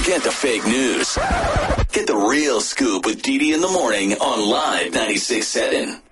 Forget the fake news. Get the real scoop with Dee Dee in the morning on Live 96.7.